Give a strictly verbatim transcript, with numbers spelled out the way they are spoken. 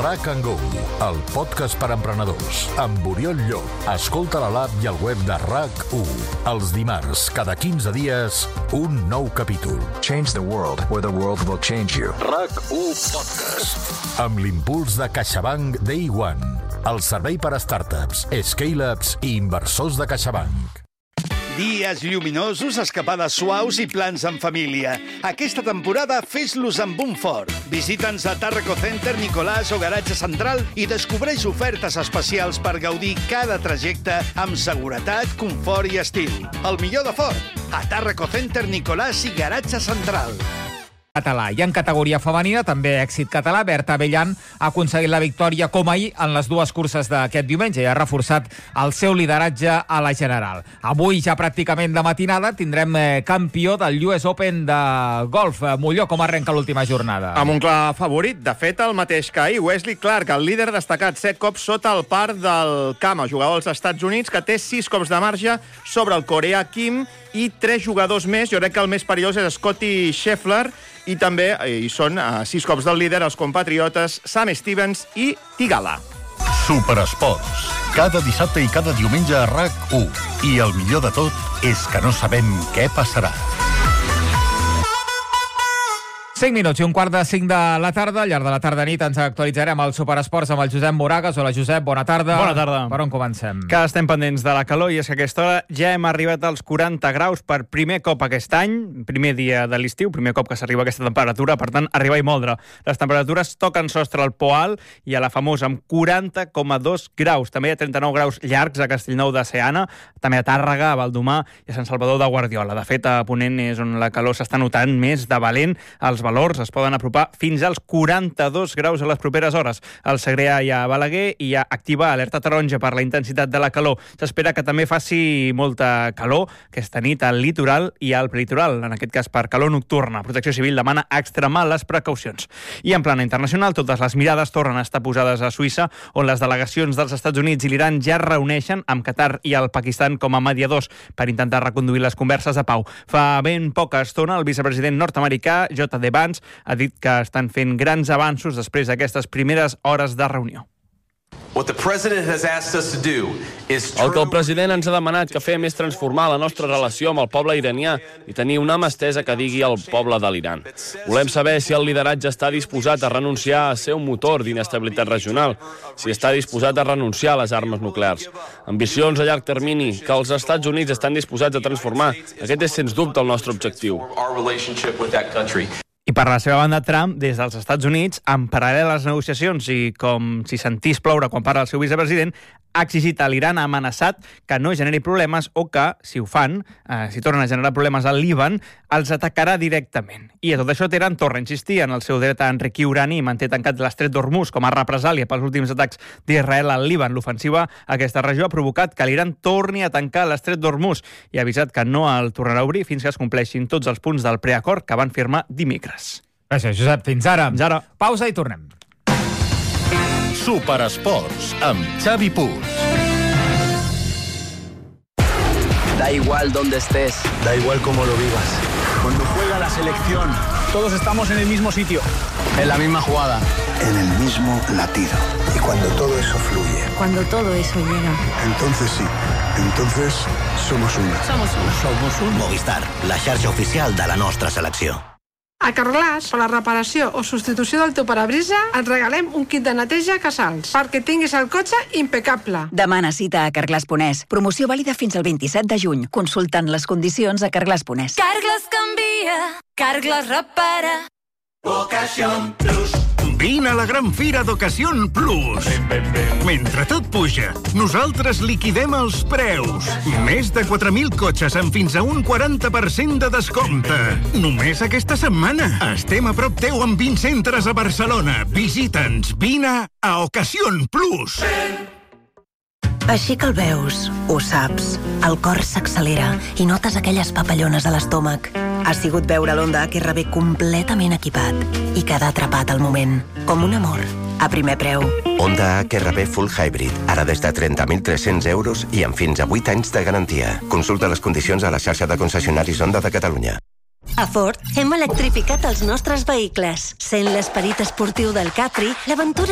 RAC and Go, el podcast per emprenedors, amb Oriol Llop. Escolta a l'app i al web de RAC u. Els dimarts, cada quinze dies, un nou capítol. Change the world, or the world will change you. RAC u Podcast. Amb l'impuls de CaixaBank Day One, el servei per a startups, scale-ups i inversors de CaixaBank. Dies lluminosos, escapades suaus i plans en família. Aquesta temporada fes-los amb un fort. Visita'ns a Tàrraco Center, Nicolàs o Garatge Central i descobreix ofertes especials per gaudir cada trajecte amb seguretat, confort i estil. El millor de Ford, a Tàrraco Center, Nicolàs i Garatge Central. Català. I en categoria femenina, també èxit català, Berta Abellan ha aconseguit la victòria com ahir en les dues curses d'aquest diumenge i ha reforçat el seu lideratge a la general. Avui, ja pràcticament de matinada, tindrem eh, campió del U S Open de golf. Molló, com arrenca l'última jornada? Amb un clar favorit. De fet, el mateix que ahir, Wesley Clark, el líder destacat set cops sota el par del Kama, jugador dels Estats Units, que té sis cops de marge sobre el coreà Kim i tres jugadors més. Jo crec que el més perillós és Scotty Scheffler, i també hi són uh, sis cops del líder els compatriotes Sam Stevens i Tigala. Superesports. Cada dissabte i cada diumenge a RAC u. I el millor de tot és que no sabem què passarà. cinc minuts i un quart de cinc de la tarda. Al llarg de la tarda-nit ens actualitzarem el Superesports amb el Josep Moragas. Hola, Josep, bona tarda. Bona tarda. Per on comencem? Que estem pendents de la calor i és que a aquesta hora ja hem arribat als quaranta graus per primer cop aquest any, primer dia de l'estiu, primer cop que s'arriba a aquesta temperatura, per tant, arribar i moldre. Les temperatures toquen sostre al Poal i a la Famosa amb quaranta coma dos graus. També hi ha trenta-nou graus llargs a Castellnou de Seana, també a Tàrrega, a Valdomar i a Sant Salvador de Guardiola. De fet, a Ponent és on la calor s'està notant més de valent. Els valors es poden apropar fins als quaranta-dos graus a les properes hores. Al Segrià hi ha Balaguer i hi ha activar alerta taronja per la intensitat de la calor. S'espera que també faci molta calor aquesta nit al litoral i al prelitoral, en aquest cas per calor nocturna. Protecció Civil demana extremar les precaucions. I en plana internacional, totes les mirades tornen a estar posades a Suïssa, on les delegacions dels Estats Units i l'Iran ja es reuneixen amb Qatar i el Pakistan com a mediadors per intentar reconduir les converses de pau. Fa ben poca estona, el vicepresident nord-americà, J D Vance, ha dit que estan fent grans avanços després d'aquestes primeres hores de reunió. El que el president ens ha demanat que fem és transformar la nostra relació amb el poble iranià i tenir una mà estesa que digui al poble de l'Iran. Volem saber si el lideratge està disposat a renunciar a ser un motor d'inestabilitat regional, si està disposat a renunciar a les armes nuclears. Ambicions a llarg termini que els Estats Units estan disposats a transformar. Aquest és, sens dubte, el nostre objectiu. I per la seva banda, Trump, des dels Estats Units, en paral·lel a les negociacions i com si sentís ploure quan parla el seu vicepresident, ha exigit a l'Iran, ha amenaçat que no generi problemes o que, si ho fan, eh, si tornen a generar problemes al Líban, els atacarà directament. I a tot això Teheran torna a insistir en el seu dret a enriquir urani i manté tancat l'estret d'Hormuz com a represàlia pels últims atacs d'Israel al Líban. L'ofensiva a aquesta regió ha provocat que l'Iran torni a tancar l'estret d'Hormuz i ha avisat que no el tornarà a obrir fins que es compleixin tots els punts del preacord que van firmar dimecres. Gràcies, Josep. Fins ara. Fins ara. Pausa i tornem. Superesports amb Xavi Puig. Da igual donde estés, da igual cómo lo vivas. Cuando juega la selección, todos estamos en el mismo sitio, en la misma jugada, en el mismo latido. Y cuando todo eso fluye, cuando todo eso llega, entonces sí, entonces somos uno. Somos uno. Somos un Movistar, la xarxa oficial de la nostra selecció. A Carglass, per la reparació o substitució del teu parabrisa, et regalem un kit de neteja Casals perquè tinguis el cotxe impecable. Demana cita a Carglass punt es. Promoció vàlida fins al vint-i-set de juny. Consultant les condicions a Carglass punt es. Carglass canvia, Carglass repara. Ocasión Plus. Vine a la gran fira d'Ocasión Plus. Ben, ben, ben. Mentre tot puja, nosaltres liquidem els preus. Més de quatre mil cotxes amb fins a un quaranta per cent de descompte. Només aquesta setmana. Estem a prop teu amb vint centres a Barcelona. Visita'ns. Vine a Ocasión Plus. Així que el veus, ho saps. El cor s'accelera i notes aquelles papallones a l'estómac. Ha sigut veure l'Honda H R V completament equipat i quedar atrapat al moment, com un amor, a primer preu. Honda H R V Full Hybrid, ara des de trenta mil tres-cents euros i amb fins a vuit anys de garantia. Consulta les condicions a la xarxa de concessionaris Honda de Catalunya. A Ford hem electrificat els nostres vehicles. Sent l'esperit esportiu del Capri, l'aventura